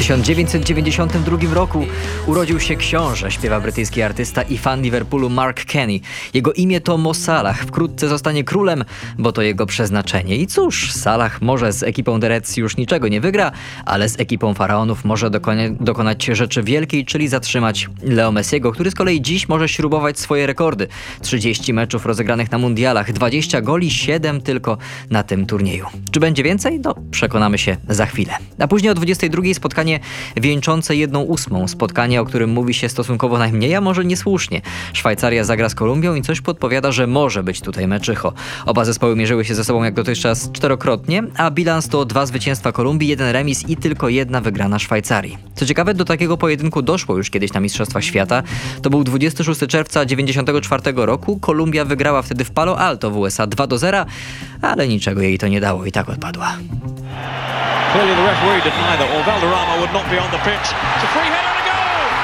1992 roku urodził się książę, śpiewa brytyjski artysta i fan Liverpoolu Mark Kenny. Jego imię to Mo Salah. Wkrótce zostanie królem, bo to jego przeznaczenie. I cóż, Salah może z ekipą The Reds już niczego nie wygra, ale z ekipą Faraonów może dokonać rzeczy wielkiej, czyli zatrzymać Leo Messiego, który z kolei dziś może śrubować swoje rekordy. 30 meczów rozegranych na mundialach, 20 goli, 7 tylko na tym turnieju. Czy będzie więcej? No, przekonamy się za chwilę. A później o 22 spotkanie wieńczące 1/8. Spotkanie, o którym mówi się stosunkowo najmniej, a może niesłusznie. Szwajcaria zagra z Kolumbią i coś podpowiada, że może być tutaj meczycho. Oba zespoły mierzyły się ze sobą jak dotychczas 4-krotnie, a bilans to 2 zwycięstwa Kolumbii, 1 remis i tylko 1 wygrana Szwajcarii. Co ciekawe, do takiego pojedynku doszło już kiedyś na Mistrzostwach Świata. To był 26 czerwca 1994 roku. Kolumbia wygrała wtedy w Palo Alto w USA 2-0, ale niczego jej to nie dało i tak odpadła. Clearly the referee denied that, or Valderrama would not be on the pitch. It's a free header and a goal!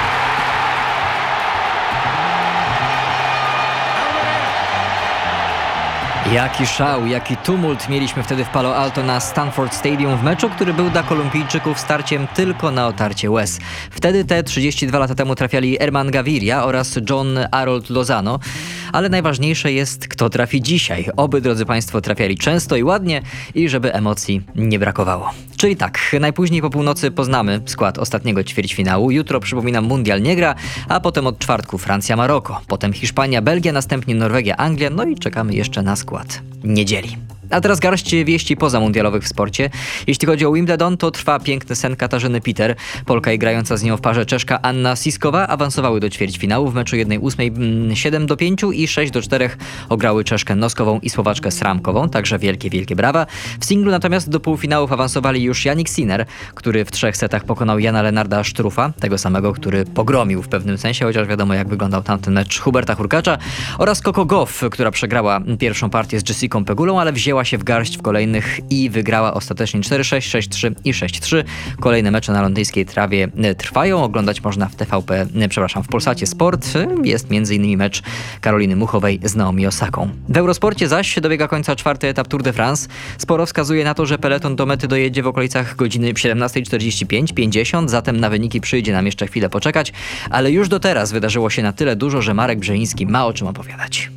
Jaki szał, jaki tumult mieliśmy wtedy w Palo Alto na Stanford Stadium w meczu, który był dla Kolumbijczyków starciem tylko na otarcie łez. Wtedy te 32 lata temu trafiali Herman Gaviria oraz John Harold Lozano, ale najważniejsze jest, kto trafi dzisiaj. Oby, drodzy Państwo, trafiali często i ładnie i żeby emocji nie brakowało. Czyli tak, najpóźniej po północy poznamy skład ostatniego ćwierćfinału. Jutro, przypominam, mundial nie gra, a potem od czwartku Francja-Maroko, potem Hiszpania, Belgia, następnie Norwegia, Anglia, no i czekamy jeszcze na skład niedzieli. A teraz garść wieści pozamundialowych w sporcie. Jeśli chodzi o Wimbledon, to trwa piękny sen Katarzyny Peter. Polka i grająca z nią w parze Czeszka Anna Siskowa awansowały do ćwierćfinału. W meczu 1/8 7-5 i 6-4 ograły Czeszkę Noskową i Słowaczkę Sramkową. Także wielkie brawa. W singlu natomiast do półfinałów awansowali już Jannik Sinner, który w 3 setach pokonał Jana Lennarda Strufa, tego samego, który pogromił w pewnym sensie, chociaż wiadomo jak wyglądał tamten mecz Huberta Hurkacza, oraz Coco Gauff, która przegrała pierwszą partię z Jessicą Pegulą, ale wzięła się w garść w kolejnych i wygrała ostatecznie 4-6, 6-3 i 6-3. Kolejne mecze na londyńskiej trawie trwają. Oglądać można w Polsacie Sport. Jest m.in. mecz Karoliny Muchowej z Naomi Osaką. W Eurosporcie zaś dobiega końca 4. etap Tour de France. Sporo wskazuje na to, że peleton do mety dojedzie w okolicach godziny 17:45-50, zatem na wyniki przyjdzie nam jeszcze chwilę poczekać, ale już do teraz wydarzyło się na tyle dużo, że Marek Brzeziński ma o czym opowiadać.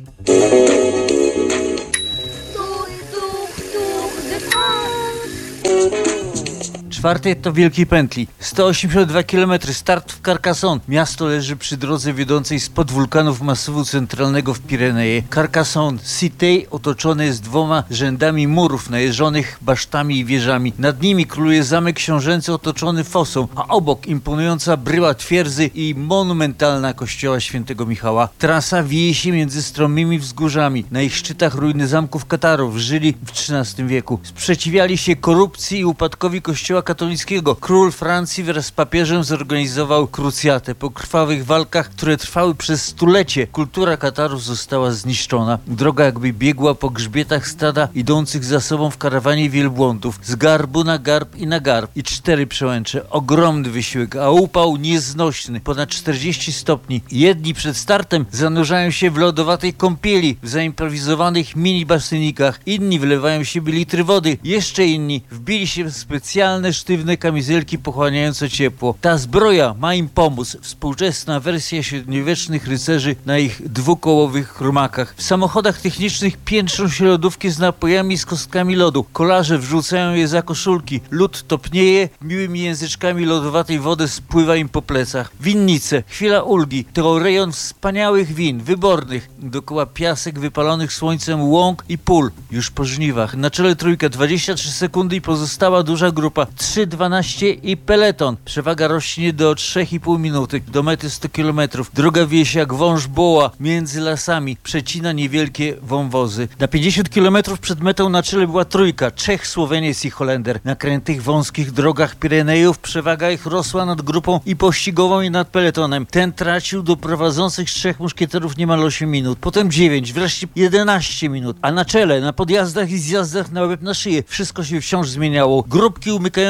Czwarty to Wielkiej Pętli. 182 km, start w Carcassonne. Miasto leży przy drodze wiodącej spod wulkanów masywu centralnego w Pireneje. Carcassonne Cité otoczone jest 2 rzędami murów najeżonych basztami i wieżami. Nad nimi króluje zamek książęcy otoczony fosą, a obok imponująca bryła twierdzy i monumentalna kościoła świętego Michała. Trasa wije się między stromymi wzgórzami. Na ich szczytach ruiny zamków Katarów żyli w XIII wieku. Sprzeciwiali się korupcji i upadkowi kościoła katolickiego. Król Francji wraz z papieżem zorganizował krucjatę. Po krwawych walkach, które trwały przez stulecie, kultura Katarów została zniszczona. Droga jakby biegła po grzbietach stada idących za sobą w karawanie wielbłądów. Z garbu na garb i na garb. I 4 przełęcze. Ogromny wysiłek, a upał nieznośny. Ponad 40 stopni. Jedni przed startem zanurzają się w lodowatej kąpieli w zaimprowizowanych mini basenikach. Inni wlewają w siebie litry wody. Jeszcze inni wbili się w specjalne sztywne kamizelki pochłaniające ciepło. Ta zbroja ma im pomóc. Współczesna wersja średniowiecznych rycerzy na ich dwukołowych chromakach. W samochodach technicznych piętrzą się lodówki z napojami z kostkami lodu. Kolarze wrzucają je za koszulki. Lód topnieje, miłymi języczkami lodowatej wody spływa im po plecach. Winnice, chwila ulgi. To rejon wspaniałych win, wybornych. Dookoła piasek wypalonych słońcem łąk i pól. Już po żniwach. Na czele trójka 23 sekundy i pozostała duża grupa. 3:12 i peleton. Przewaga rośnie do 3,5 minuty. Do mety 100 km. Droga wieś jak wąż boła między lasami. Przecina niewielkie wąwozy. Na 50 km przed metą na czele była trójka. Czech, Słoweniec i Holender. Na krętych, wąskich drogach Pirenejów przewaga ich rosła nad grupą i pościgową i nad peletonem. Ten tracił do prowadzących 3 muszkieterów niemal 8 minut. Potem 9, wreszcie 11 minut. A na czele, na podjazdach i zjazdach na łeb na szyję. Wszystko się wciąż zmieniało. Grupki umykające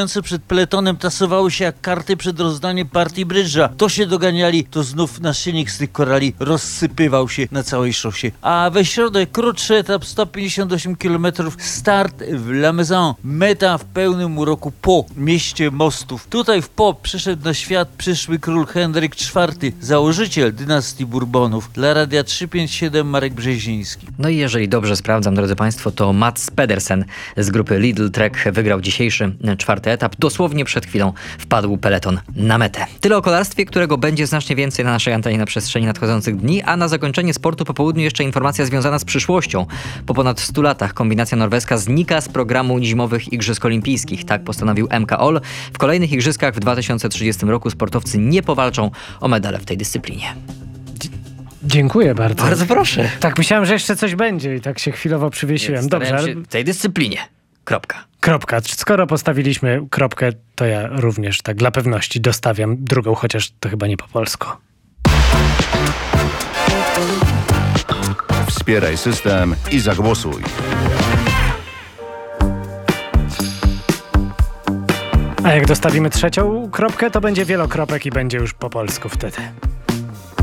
stojące przed peletonem tasowały się jak karty przed rozdaniem partii brydża. To się doganiali, to znów naszyjnik z tych korali rozsypywał się na całej szosie. A we środę krótszy etap 158 km, start w La Maison. Meta w pełnym uroku Po, mieście mostów. Tutaj w Po przyszedł na świat przyszły król Henryk IV, założyciel dynastii Bourbonów. Dla Radia 357 Marek Brzeziński. No i jeżeli dobrze sprawdzam, drodzy Państwo, to Mats Pedersen z grupy Lidl Trek wygrał dzisiejszy 4. etap. Dosłownie przed chwilą wpadł peleton na metę. Tyle o kolarstwie, którego będzie znacznie więcej na naszej antenie na przestrzeni nadchodzących dni, a na zakończenie sportu po południu jeszcze informacja związana z przyszłością. Po ponad 100 latach kombinacja norweska znika z programu zimowych Igrzysk Olimpijskich. Tak postanowił MKOL. W kolejnych igrzyskach w 2030 roku sportowcy nie powalczą o medale w tej dyscyplinie. Dziękuję bardzo. Bardzo proszę. Tak myślałem, że jeszcze coś będzie i tak się chwilowo przywiesiłem. Dobrze, ale... W tej dyscyplinie. Kropka. Kropka. Skoro postawiliśmy kropkę, to ja również tak dla pewności dostawiam drugą, chociaż to chyba nie po polsku. Wspieraj system i zagłosuj. A jak dostawimy trzecią kropkę, to będzie wielokropek i będzie już po polsku wtedy.